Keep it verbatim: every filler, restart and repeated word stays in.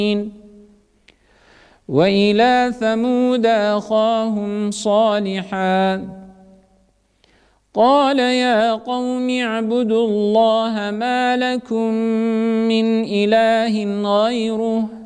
وإلى ثمود أخاهم صالحا قال يا قوم اعبدوا الله ما لكم من إله غيره